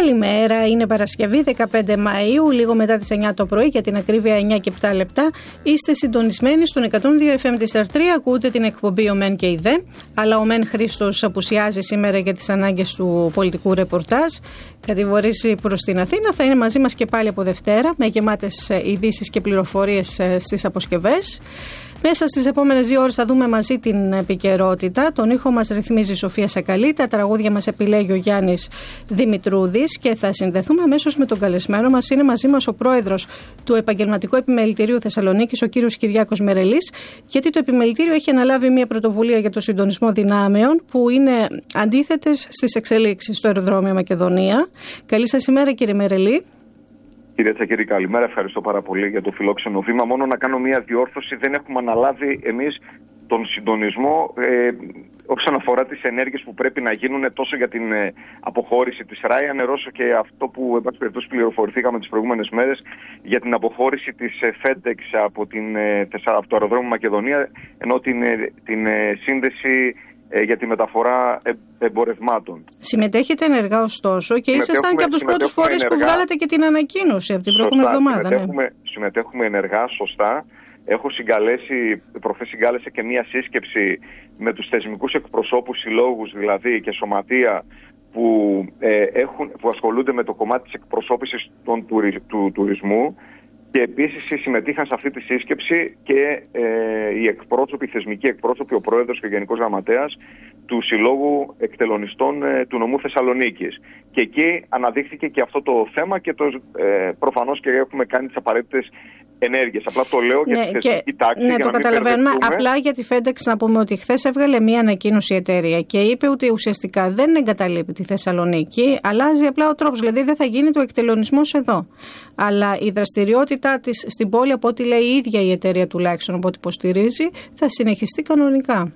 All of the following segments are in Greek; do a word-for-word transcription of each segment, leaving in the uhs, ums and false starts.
Καλημέρα, είναι Παρασκευή δεκαπέντε Μαΐου, λίγο μετά τις εννιά το πρωί, για την ακρίβεια εννιά και επτά λεπτά. Είστε συντονισμένοι στον εκατόν δύο εφ εμ τέσσερα τρία, ακούτε την εκπομπή «Ο Μεν και η Δε». Αλλά ο Μεν Χρήστος απουσιάζει σήμερα για τις ανάγκες του πολιτικού ρεπορτάζ. Κατηγορήσει προς την Αθήνα, θα είναι μαζί μας και πάλι από Δευτέρα, με γεμάτες ειδήσεις και πληροφορίες στις αποσκευές. Μέσα στις επόμενες δύο ώρες θα δούμε μαζί την επικαιρότητα. Τον ήχο μας ρυθμίζει η Σοφία Σακαλή, τα τραγούδια μας επιλέγει ο Γιάννης Δημητρούδης και θα συνδεθούμε αμέσως με τον καλεσμένο μας. Είναι μαζί μας ο πρόεδρος του Επαγγελματικού Επιμελητηρίου Θεσσαλονίκης, ο κύριος Κυριάκος Μερελής, γιατί το Επιμελητήριο έχει αναλάβει μια πρωτοβουλία για το συντονισμό δυνάμεων που είναι αντίθετες στις εξελίξεις στο αεροδρόμιο Μακεδονία. Καλή σας ημέρα, κύριε Μερελή. Κύριε Τσακίρη, καλημέρα. Ευχαριστώ πάρα πολύ για το φιλόξενο βήμα. Μόνο να κάνω μια διόρθωση. Δεν έχουμε αναλάβει εμείς τον συντονισμό ε, όσον αφορά τις ενέργειες που πρέπει να γίνουν τόσο για την ε, αποχώρηση της Ryanair, όσο και αυτό που εν πάση περιπτώσει πληροφορηθήκαμε τις προηγούμενες μέρες για την αποχώρηση της ε, FedEx από, την, ε, από το αεροδρόμιο Μακεδονία, ενώ την, ε, την ε, σύνδεση για τη μεταφορά εμπορευμάτων. Συμμετέχετε ενεργά ωστόσο και ήσασταν και από τους πρώτους φορές που βγάλατε και την ανακοίνωση από την προηγούμενη εβδομάδα. Συμμετέχουμε, ναι. συμμετέχουμε ενεργά, σωστά. Έχω συγκαλέσει, προχθές συγκάλεσε και μία σύσκεψη με τους θεσμικούς εκπροσώπους, συλλόγους δηλαδή και σωματεία που, ε, έχουν, που ασχολούνται με το κομμάτι της εκπροσώπησης των, του, του τουρισμού. Και επίσης συμμετείχαν σε αυτή τη σύσκεψη και ε, οι εκπρόσωποι, οι θεσμικοί εκπρόσωποι, ο πρόεδρος και ο γενικός γραμματέας του Συλλόγου Εκτελονιστών ε, του νομού Θεσσαλονίκης. Και εκεί αναδείχθηκε και αυτό το θέμα και το, ε, προφανώς και έχουμε κάνει τις απαραίτητες ενέργειες. Απλά το λέω για ναι, τη θεσμική τάξη. Ναι, για το να καταλαβαίνουμε. Απλά για τη FedEx να πούμε ότι χθες έβγαλε μία ανακοίνωση η εταιρεία και είπε ότι ουσιαστικά δεν εγκαταλείπει τη Θεσσαλονίκη, αλλάζει απλά ο τρόπος. Δηλαδή δεν θα γίνει το εκτελονισμός εδώ. Αλλά η δραστηριότητά της στην πόλη, από ό,τι λέει η ίδια η εταιρεία τουλάχιστον, από ό,τι υποστηρίζει, θα συνεχιστεί κανονικά.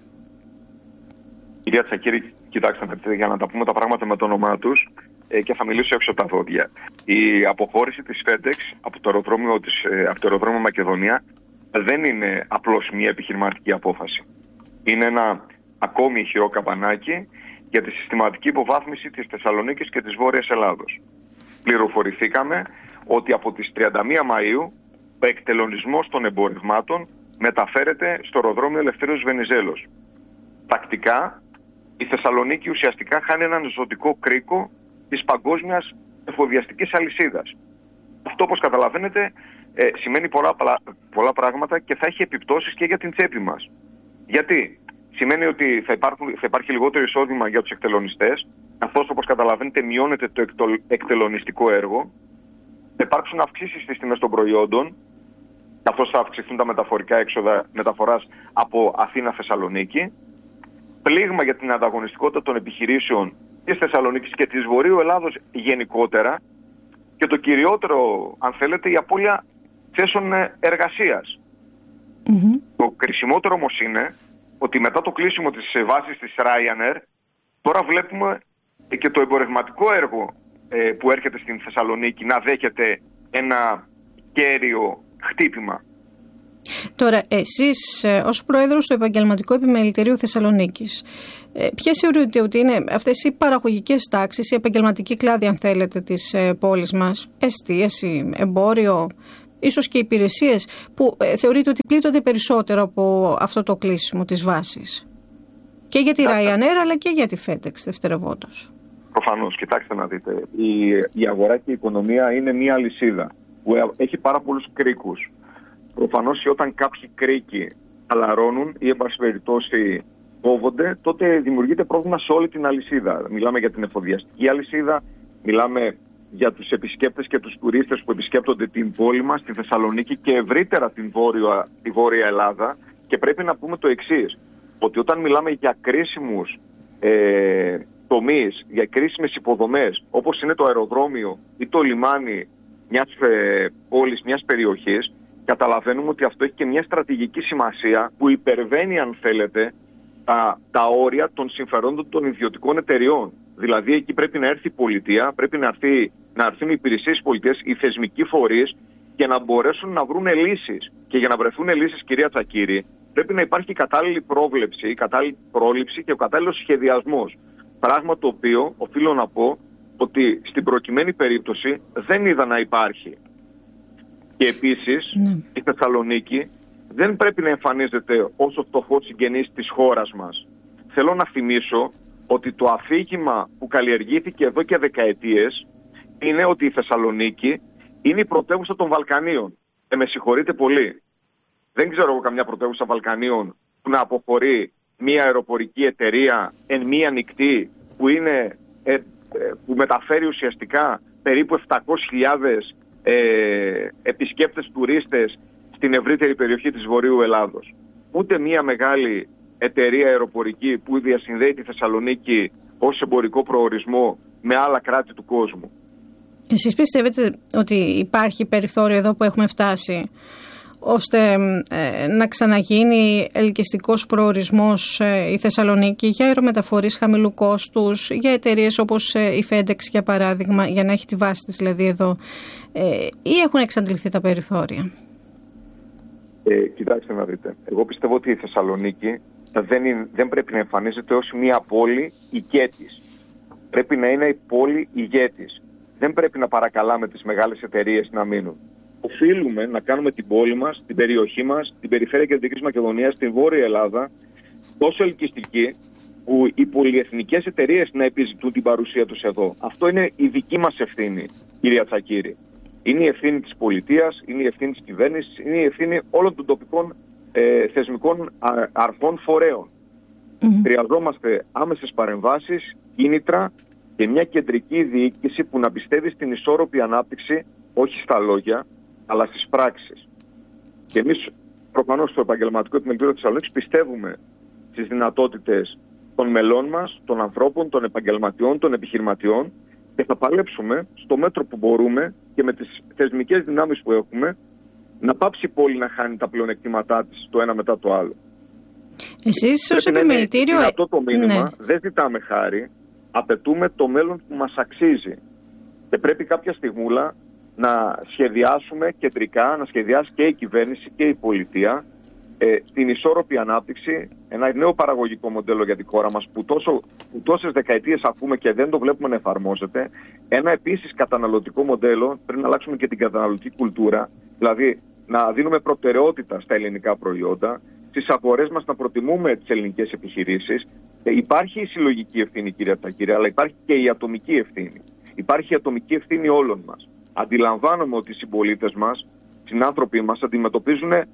Κυρία Τσακίρη, κοιτάξτε, για να τα πούμε τα πράγματα με το όνομά τους ε, και θα μιλήσω έξω τα δόντια. Η αποχώρηση της FedEx από το αεροδρόμιο, της, ε, από το αεροδρόμιο Μακεδονία δεν είναι απλώς μια επιχειρηματική απόφαση. Είναι ένα ακόμη ηχηρό καμπανάκι για τη συστηματική υποβάθμιση της Θεσσαλονίκης και της Βόρειας Ελλάδος. Πληροφορηθήκαμε ότι από τις τριάντα μία Μαΐου ο εκτελονισμός των εμπορευμάτων μεταφέρεται στο αεροδρόμιο Ελευθέριος Βενιζέλος. Τακτικά η Θεσσαλονίκη ουσιαστικά χάνει έναν ζωτικό κρίκο της παγκόσμιας εφοδιαστικής αλυσίδας. Αυτό, όπως καταλαβαίνετε, ε, σημαίνει πολλά, πολλά πράγματα και θα έχει επιπτώσεις και για την τσέπη μας. Γιατί? Σημαίνει ότι θα, υπάρχουν, θα υπάρχει λιγότερο εισόδημα για τους εκτελονιστές, καθώς, όπως καταλαβαίνετε, μειώνεται το εκτο, εκτελονιστικό έργο. Θα υπάρξουν αυξήσεις στις τιμές των προϊόντων, καθώς θα αυξηθούν τα μεταφορικά έξοδα μεταφοράς από Αθήνα-Θεσσαλονίκη. Πλήγμα για την ανταγωνιστικότητα των επιχειρήσεων της Θεσσαλονίκης και της Βορείου Ελλάδος γενικότερα. Και το κυριότερο, αν θέλετε, η απώλεια θέσεων εργασίας. Mm-hmm. Το κρισιμότερο όμως είναι ότι μετά το κλείσιμο της βάσης της Ryanair, τώρα βλέπουμε και το εμπορευματικό έργο ε, που έρχεται στην Θεσσαλονίκη να δέχεται ένα κέριο χτύπημα. Τώρα, εσείς ως πρόεδρος του Επαγγελματικού Επιμελητηρίου Θεσσαλονίκης, ποιες θεωρείτε ότι είναι αυτές οι παραγωγικές τάξεις, η επαγγελματική κλάδη, αν θέλετε, της πόλης μας, εστίαση, εμπόριο, ίσως και υπηρεσίες, που θεωρείτε ότι πλήττονται περισσότερο από αυτό το κλείσιμο της βάσης? Και για τη Ryanair, αλλά και για τη FedEx δευτερευόντως. Προφανώς, κοιτάξτε να δείτε. Η, η αγορά και η οικονομία είναι μια αλυσίδα που έχει πάρα πολλούς κρίκους. Προφανώς, όταν κάποιοι κρίκοι χαλαρώνουν ή εν πάση περιπτώσει κόβονται, τότε δημιουργείται πρόβλημα σε όλη την αλυσίδα. Μιλάμε για την εφοδιαστική αλυσίδα, μιλάμε για τους επισκέπτες και τους τουρίστες που επισκέπτονται την πόλη μας, τη Θεσσαλονίκη και ευρύτερα την Βόρεια, τη Βόρεια Ελλάδα. Και πρέπει να πούμε το εξής, ότι όταν μιλάμε για κρίσιμους ε, τομείς, για κρίσιμες υποδομές, όπως είναι το αεροδρόμιο ή το λιμάνι μιας ε, πόλης, μιας περιοχής, καταλαβαίνουμε ότι αυτό έχει και μια στρατηγική σημασία που υπερβαίνει, αν θέλετε, τα, τα όρια των συμφερόντων των ιδιωτικών εταιριών. Δηλαδή, εκεί πρέπει να έρθει η πολιτεία, πρέπει να, έρθει, να έρθουν οι υπηρεσίες πολιτείας, οι θεσμικοί φορείς, και να μπορέσουν να βρουν λύσεις. Και για να βρεθούν λύσεις, κυρία Τσακίρη, πρέπει να υπάρχει η κατάλληλη πρόβλεψη, η κατάλληλη πρόληψη και ο κατάλληλος σχεδιασμός. Πράγμα το οποίο, οφείλω να πω, ότι στην προκειμένη περίπτωση δεν είδα να υπάρχει. Και επίσης ναι. η Θεσσαλονίκη δεν πρέπει να εμφανίζεται ως ο φτωχός συγγενής της χώρας μας. Θέλω να θυμίσω ότι το αφήγημα που καλλιεργήθηκε εδώ και δεκαετίες είναι ότι η Θεσσαλονίκη είναι η πρωτεύουσα των Βαλκανίων. Ε, με συγχωρείτε πολύ. Δεν ξέρω εγώ καμιά πρωτεύουσα Βαλκανίων που να αποχωρεί μια αεροπορική εταιρεία εν μία νυχτή που, είναι, ε, ε, που μεταφέρει ουσιαστικά περίπου επτακόσιες χιλιάδες ε, επισκέπτες τουρίστες στην ευρύτερη περιοχή της Βορείου Ελλάδος. Ούτε μια μεγάλη εταιρεία αεροπορική που διασυνδέει τη Θεσσαλονίκη ως εμπορικό προορισμό με άλλα κράτη του κόσμου. Εσείς πιστεύετε ότι υπάρχει περιθώριο εδώ που έχουμε φτάσει ώστε ε, να ξαναγίνει ελκυστικός προορισμός ε, η Θεσσαλονίκη για αερομεταφορείς χαμηλού κόστους, για εταιρείες όπως ε, η FedEx για παράδειγμα, για να έχει τη βάση της δηλαδή εδώ, ε, ή έχουν εξαντληθεί τα περιθώρια? Ε, κοιτάξτε να δείτε. Εγώ πιστεύω ότι η Θεσσαλονίκη δεν, είναι, δεν πρέπει να εμφανίζεται ως μια πόλη ηγέτης. Πρέπει να είναι η πόλη ηγέτης. Δεν πρέπει να παρακαλάμε τις μεγάλες εταιρείες να μείνουν. Οφείλουμε να κάνουμε την πόλη μας, την περιοχή μας, την περιφέρεια Κεντρικής Μακεδονίας, την Βόρεια Ελλάδα, τόσο ελκυστική που οι πολυεθνικές εταιρείες να επιζητούν την παρουσία τους εδώ. Αυτό είναι η δική μας ευθύνη, κυρία Τσακύρη. Είναι η ευθύνη της πολιτείας, είναι η ευθύνη της κυβέρνησης, είναι η ευθύνη όλων των τοπικών ε, θεσμικών αρχών φορέων. Mm-hmm. Χρειαζόμαστε άμεσες παρεμβάσεις, κίνητρα και μια κεντρική διοίκηση που να πιστεύει στην ισόρροπη ανάπτυξη, όχι στα λόγια, αλλά στις πράξεις. Και εμείς προφανώς στο Επαγγελματικό Επιμελητήριο της Θεσσαλονίκης πιστεύουμε στις δυνατότητες των μελών μας, των ανθρώπων, των επαγγελματιών, των επιχειρηματιών και θα παλέψουμε στο μέτρο που μπορούμε και με τις θεσμικές δυνάμεις που έχουμε να πάψει η πόλη να χάνει τα πλεονεκτήματά της το ένα μετά το άλλο. Εσείς ως επιμελητήριο... Αυτό το μήνυμα, ναι. Δεν ζητάμε χάρη, απαιτούμε το μέλλον που μας αξίζει. Και πρέπει κάποια στιγμούλα να σχεδιάσουμε κεντρικά, να σχεδιάσει και η κυβέρνηση και η πολιτεία ε, την ισόρροπη ανάπτυξη, ένα νέο παραγωγικό μοντέλο για τη χώρα μας που, τόσο, που τόσες δεκαετίες ακούμε και δεν το βλέπουμε να εφαρμόζεται, ένα επίσης καταναλωτικό μοντέλο, πρέπει να αλλάξουμε και την καταναλωτική κουλτούρα, δηλαδή να δίνουμε προτεραιότητα στα ελληνικά προϊόντα, στις αγορές μας να προτιμούμε τις ελληνικές επιχειρήσεις. Ε, υπάρχει η συλλογική ευθύνη, κυρία Τσακύρη, αλλά υπάρχει και η ατομική ευθύνη. Υπάρχει η ατομική ευθύνη όλων μας. Αντιλαμβάνομαι ότι οι συμπολίτες μας, οι συνάνθρωποι μας αντιμετωπίζουν ε,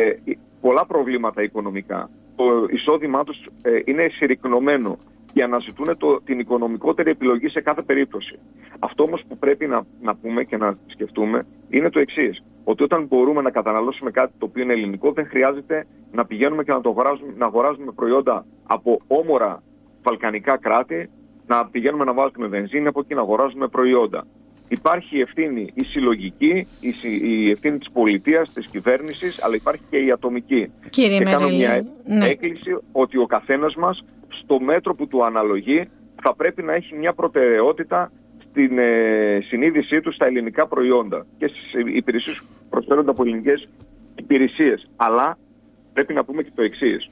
πολλά προβλήματα οικονομικά. Το εισόδημά τους ε, είναι συρρικνωμένο και αναζητούν το, την οικονομικότερη επιλογή σε κάθε περίπτωση. Αυτό όμως που πρέπει να, να πούμε και να σκεφτούμε είναι το εξής. Ότι όταν μπορούμε να καταναλώσουμε κάτι το οποίο είναι ελληνικό, δεν χρειάζεται να πηγαίνουμε και να, το αγοράζουμε, να αγοράζουμε προϊόντα από όμορα βαλκανικά κράτη, να πηγαίνουμε να βάζουμε βενζίνη από εκεί να αγοράζουμε προϊόντα. Υπάρχει η ευθύνη η συλλογική, η ευθύνη της πολιτείας, της κυβέρνησης, αλλά υπάρχει και η ατομική. Κύριε και Μερέλη, κάνω μια ναι. έκκληση ότι ο καθένας μας στο μέτρο που του αναλογεί θα πρέπει να έχει μια προτεραιότητα στην ε, συνείδησή του στα ελληνικά προϊόντα και στις υπηρεσίες που προσφέρονται από ελληνικές υπηρεσίες. Αλλά πρέπει να πούμε και το εξής,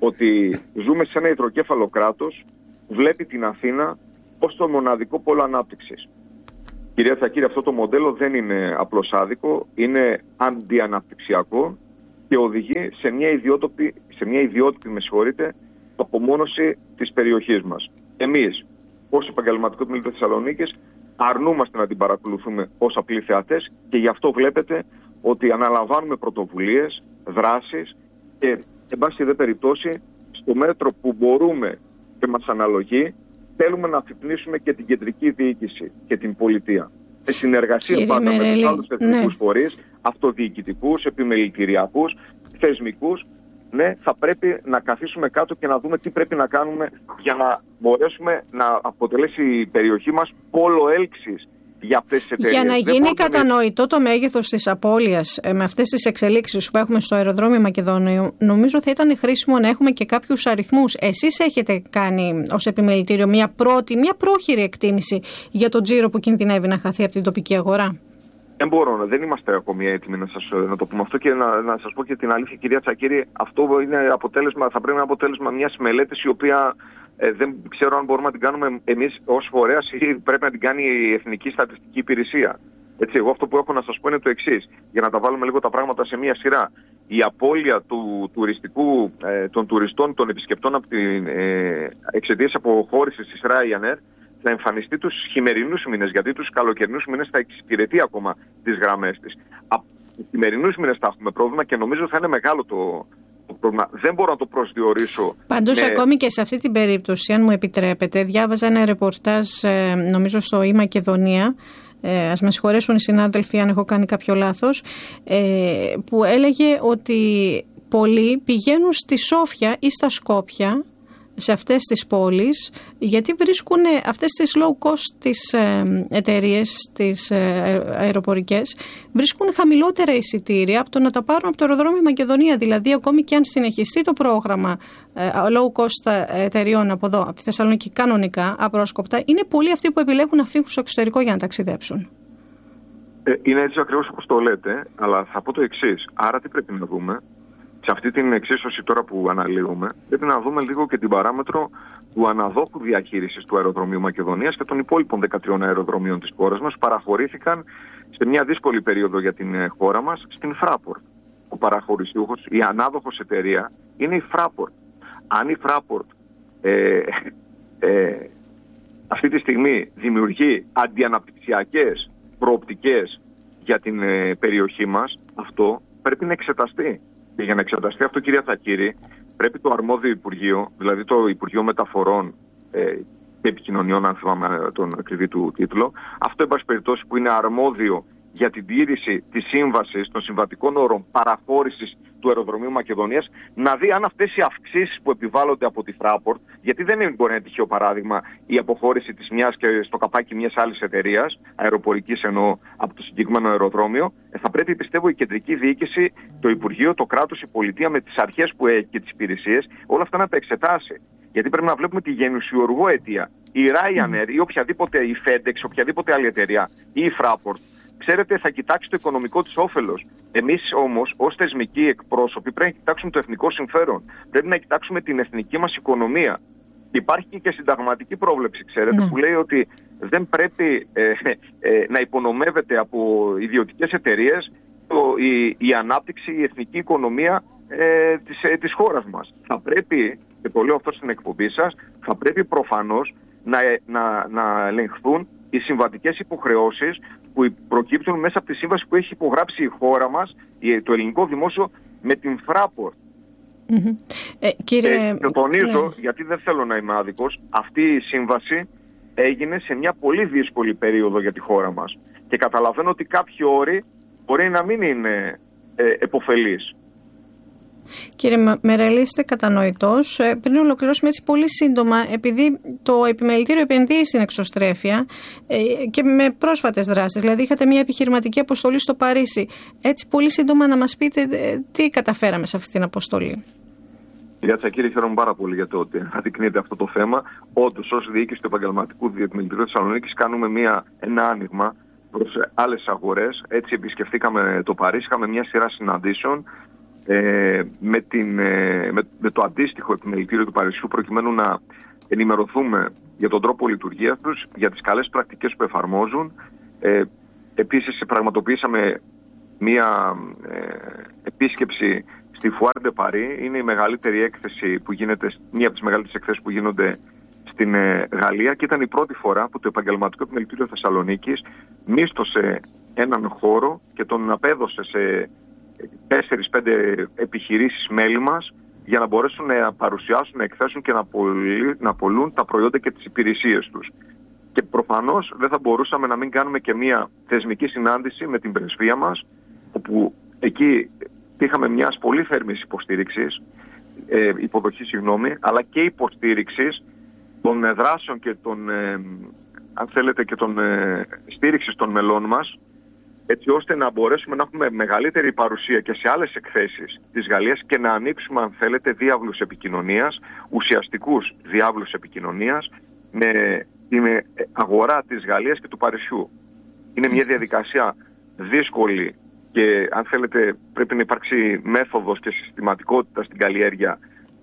ότι ζούμε σε ένα υδροκέφαλο κράτος που βλέπει την Αθήνα ως το μοναδικό πόλο ανάπτυξης. Κυρία Τσακύρη, αυτό το μοντέλο δεν είναι απλώς άδικο, είναι αντιαναπτυξιακό και οδηγεί σε μια ιδιότοπη, σε μια ιδιότυπη με συγχωρείτε, απομόνωση της περιοχής μας. Εμείς, ως Επαγγελματικό Επιμελητήριο της Θεσσαλονίκης, αρνούμαστε να την παρακολουθούμε ως απλοί θεατές και γι' αυτό βλέπετε ότι αναλαμβάνουμε πρωτοβουλίες, δράσεις και, εν πάση δε περιπτώσει, στο μέτρο που μπορούμε και μας αναλογεί, θέλουμε να αφυπνίσουμε και την κεντρική διοίκηση και την πολιτεία. Σε συνεργασία πάντα με τους άλλους εθνικούς ναι. φορείς, αυτοδιοικητικούς, επιμελητηριακούς, θεσμικούς, ναι, θα πρέπει να καθίσουμε κάτω και να δούμε τι πρέπει να κάνουμε για να μπορέσουμε να αποτελέσει η περιοχή μας πόλο έλξης για αυτές τις εταιρείες. Για να γίνει μπορούμε... κατανοητό το μέγεθος της απώλειας με αυτές τις εξελίξεις που έχουμε στο αεροδρόμιο Μακεδονίου, νομίζω θα ήταν χρήσιμο να έχουμε και κάποιους αριθμούς. Εσείς έχετε κάνει ως επιμελητήριο μια πρώτη, μια πρόχειρη εκτίμηση για τον τζίρο που κινδυνεύει να χαθεί από την τοπική αγορά? Δεν μπορώ, δεν είμαστε ακόμη έτοιμοι να, σας, να το πούμε αυτό και να, να σας πω και την αλήθεια, κυρία Τσακύρη, αυτό είναι αποτέλεσμα, θα πρέπει να είναι αποτέλεσμα μιας μελέτης η οποία Ε, δεν ξέρω αν μπορούμε να την κάνουμε εμείς ως φορέας ή πρέπει να την κάνει η Εθνική Στατιστική Υπηρεσία. Έτσι, εγώ αυτό που έχω να σας πω είναι το εξής, για να τα βάλουμε λίγο τα πράγματα σε μία σειρά. Η απώλεια του τουριστικού, ε, των τουριστών, των επισκεπτών από την ε, εξαιτίας αποχώρησης της Ryanair θα εμφανιστεί τους χειμερινούς μήνες, γιατί τους καλοκαιρινούς μήνες θα εξυπηρετεί ακόμα τις γραμμές της. Από τους χειμερινούς μήνες θα έχουμε πρόβλημα και νομίζω θα είναι μεγάλο το, το πρόβλημα. Δεν μπορώ να το προσδιορίσω. Πάντως, με... ακόμη και σε αυτή την περίπτωση, αν μου επιτρέπετε, διάβαζα ένα ρεπορτάζ, ε, νομίζω στο η Μακεδονία, Ε, ας με συγχωρέσουν οι συνάδελφοι αν έχω κάνει κάποιο λάθος, ε, που έλεγε ότι πολλοί πηγαίνουν στη Σόφια ή στα Σκόπια, σε αυτές τις πόλεις, γιατί βρίσκουν αυτές τις low cost τις ε, εταιρείες, τις ε, αεροπορικές, βρίσκουν χαμηλότερα εισιτήρια από το να τα πάρουν από το αεροδρόμιο Μακεδονία. Δηλαδή, ακόμη και αν συνεχιστεί το πρόγραμμα ε, low cost εταιρείων από εδώ, από τη Θεσσαλονίκη κανονικά, απρόσκοπτα, είναι πολλοί αυτοί που επιλέγουν να φύγουν στο εξωτερικό για να ταξιδέψουν. Ε, είναι έτσι ακριβώς όπως το λέτε, αλλά θα πω το εξής. Άρα τι πρέπει να δούμε? Σε αυτή την εξίσωση τώρα που αναλύουμε, πρέπει να δούμε λίγο και την παράμετρο του αναδόχου διαχείρισης του αεροδρομίου Μακεδονίας και των υπόλοιπων δεκατριών αεροδρομίων της χώρας μας, που παραχωρήθηκαν σε μια δύσκολη περίοδο για την χώρα μας στην Fraport. Ο παραχωρησιούχος, η ανάδοχος εταιρεία είναι η Fraport. Αν η Fraport ε, ε, αυτή τη στιγμή δημιουργεί αντιαναπτυξιακές προοπτικές για την ε, περιοχή μας, αυτό πρέπει να εξεταστεί. Και για να εξεταστεί αυτό, κυρία Θακύρη, πρέπει το αρμόδιο Υπουργείο, δηλαδή το Υπουργείο Μεταφορών ε, και Επικοινωνιών, αν θυμάμαι τον ακριβή του τίτλο, αυτό, εν πάση περιπτώσει, που είναι αρμόδιο για την τήρηση της σύμβασης των συμβατικών όρων παραχώρησης του αεροδρομίου Μακεδονίας, να δει αν αυτές οι αυξήσεις που επιβάλλονται από τη Fraport, γιατί δεν είναι, μπορεί να είναι τυχαίο παράδειγμα η αποχώρηση της μιας και στο καπάκι μιας άλλης εταιρείας, αεροπορικής εννοώ, από το συγκεκριμένο αεροδρόμιο, θα πρέπει, πιστεύω, η κεντρική διοίκηση, το Υπουργείο, το κράτος, η πολιτεία με τις αρχές που έχει και τις υπηρεσίες, όλα αυτά να τα εξετάσει. Γιατί πρέπει να βλέπουμε τη γενουσιουργό αιτία. Η Ryanair ή οποιαδήποτε, η FedEx, οποιαδήποτε άλλη εταιρεία ή η Fraport, ξέρετε, θα κοιτάξει το οικονομικό της όφελος. Εμείς όμως, ως θεσμικοί εκπρόσωποι, πρέπει να κοιτάξουμε το εθνικό συμφέρον. Πρέπει να κοιτάξουμε την εθνική μας οικονομία. Υπάρχει και συνταγματική πρόβλεψη, ξέρετε, ναι, που λέει ότι δεν πρέπει ε, ε, να υπονομεύεται από ιδιωτικές εταιρείες το, η, η ανάπτυξη, η εθνική οικονομία ε, της, ε, της χώρας μας. Θα πρέπει, και το λέω αυτό στην εκπομπή σας, θα πρέπει προφανώς να, να, να ελεγχθούν οι συμβατικές υποχρεώσεις που προκύπτουν μέσα από τη σύμβαση που έχει υπογράψει η χώρα μας, το ελληνικό δημόσιο, με την Fraport. Mm-hmm. Ε, κύριε... Και το τονίζω, ναι, γιατί δεν θέλω να είμαι άδικος, αυτή η σύμβαση έγινε σε μια πολύ δύσκολη περίοδο για τη χώρα μας. Και καταλαβαίνω ότι κάποιοι όροι μπορεί να μην είναι ε, επωφελείς. Κύριε Μερελή, είστε κατανοητός. Πριν ολοκληρώσουμε έτσι πολύ σύντομα, επειδή το επιμελητήριο επενδύει στην εξωστρέφεια και με πρόσφατες δράσεις, δηλαδή είχατε μια επιχειρηματική αποστολή στο Παρίσι. Έτσι πολύ σύντομα να μας πείτε τι καταφέραμε σε αυτή την αποστολή. Κυρία Τσακύρη, χαίρομαι πάρα πολύ για το ότι αδεικνύεται αυτό το θέμα. Όντως, ως διοίκηση του Επαγγελματικού Επιμελητηρίου Θεσσαλονίκης, κάνουμε μια, ένα άνοιγμα προς άλλες αγορές. Έτσι, επισκεφθήκαμε το Παρίσι, είχαμε μια σειρά συναντήσεων Ε, με, την, ε, με, με το αντίστοιχο επιμελητήριο του Παρισιού, προκειμένου να ενημερωθούμε για τον τρόπο λειτουργίας τους, για τις καλές πρακτικές που εφαρμόζουν. Ε, επίσης, πραγματοποιήσαμε μία ε, επίσκεψη στη Foire de Paris. Είναι η μεγαλύτερη έκθεση που γίνεται, μία από τις μεγαλύτερες εκθέσεις που γίνονται στην ε, Γαλλία, και ήταν η πρώτη φορά που το Επαγγελματικό Επιμελητήριο Θεσσαλονίκης μίσθωσε έναν χώρο και τον απέδωσε σε τέσσερις πέντε επιχειρήσεις μέλη μας, για να μπορέσουν να παρουσιάσουν, να εκθέσουν και να, πολλοί, να πολλούν τα προϊόντα και τις υπηρεσίες τους. Και προφανώς δεν θα μπορούσαμε να μην κάνουμε και μια θεσμική συνάντηση με την πρεσβεία μας, όπου εκεί είχαμε μιας πολύ θέρμης υποστήριξης, ε, υποδοχή συγγνώμη, αλλά και υποστήριξης των δράσεων και των, ε, αν θέλετε, και των ε, στήριξης των μελών μας, έτσι ώστε να μπορέσουμε να έχουμε μεγαλύτερη παρουσία και σε άλλες εκθέσεις της Γαλλίας και να ανοίξουμε, αν θέλετε, διάβλους επικοινωνίας, ουσιαστικούς διάβλους επικοινωνίας με την αγορά της Γαλλίας και του Παρισιού. Είναι μια διαδικασία δύσκολη και, αν θέλετε, πρέπει να υπάρξει μέθοδος και συστηματικότητα στην καλλιέργεια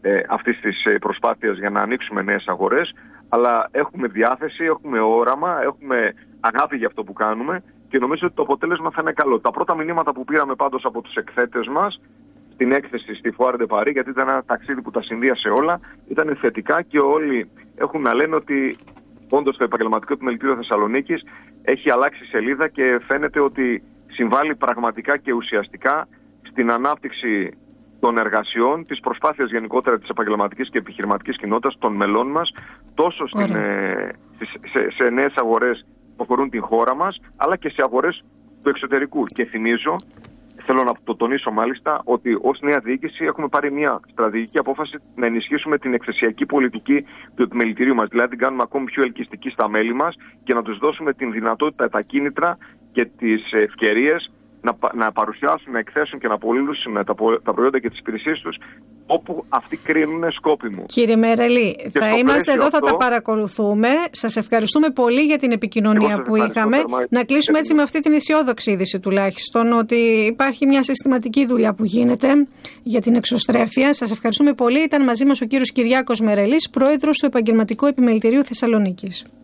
ε, αυτής της προσπάθειας για να ανοίξουμε νέες αγορές, αλλά έχουμε διάθεση, έχουμε όραμα, έχουμε αγάπη για αυτό που κάνουμε και νομίζω ότι το αποτέλεσμα θα είναι καλό. Τα πρώτα μηνύματα που πήραμε πάντως από τους εκθέτες μας στην έκθεση στη Foire de Paris, γιατί ήταν ένα ταξίδι που τα συνδύασε όλα, ήταν θετικά και όλοι έχουν να λένε ότι όντως το Επαγγελματικό Επιμελητήριο Θεσσαλονίκης έχει αλλάξει σελίδα και φαίνεται ότι συμβάλλει πραγματικά και ουσιαστικά στην ανάπτυξη των εργασιών, της προσπάθειας γενικότερα της επαγγελματικής και επιχειρηματικής κοινότητας των μελών μας, τόσο στην, ε, σε, σε νέες αγορές που αφορούν την χώρα μας, αλλά και σε αγορές του εξωτερικού. Και θυμίζω, θέλω να το τονίσω μάλιστα, ότι ως νέα διοίκηση έχουμε πάρει μια στρατηγική απόφαση να ενισχύσουμε την εκθεσιακή πολιτική του επιμελητηρίου μας. Δηλαδή, την κάνουμε ακόμη πιο ελκυστική στα μέλη μας και να τους δώσουμε την δυνατότητα, τα κίνητρα και τις ευκαιρίες να, να παρουσιάσουν, να εκθέσουν και να πωλήσουν τα, τα προϊόντα και τις υπηρεσίες τους όπου αυτοί κρίνουν σκόπιμο. Κύριε Μερελή, θα είμαστε εδώ, αυτό, θα τα παρακολουθούμε. Σας ευχαριστούμε πολύ για την επικοινωνία που είχαμε. Να κλείσουμε έτσι με αυτή την αισιόδοξη είδηση τουλάχιστον, ότι υπάρχει μια συστηματική δουλειά που γίνεται για την εξωστρέφεια. Σας ευχαριστούμε πολύ. Ήταν μαζί μας ο κύριος Κυριάκος Μερελής, πρόεδρος του Επαγγελματικού Επιμελητηρίου Θεσσαλονίκης.